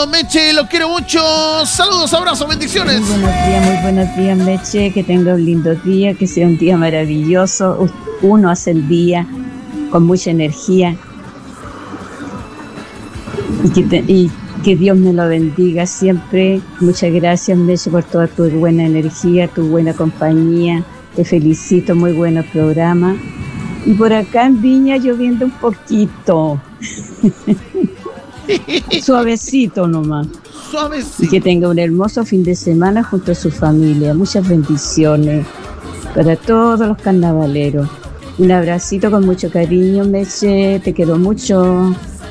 Meche, los quiero mucho. Saludos, abrazos, bendiciones. Muy buenos días, Meche. Que tenga un lindo día, que sea un día maravilloso. Uno hace el día con mucha energía. Y que Dios me lo bendiga siempre. Muchas gracias, Meche, por toda tu buena energía, tu buena compañía. Te felicito, muy buenos programas. Y por acá en Viña lloviendo un poquito. Suavecito nomás. Suavecito. Y que tenga un hermoso fin de semana junto a su familia. Muchas bendiciones para todos los carnavaleros. Un abracito con mucho cariño, Meche. Te quiero mucho.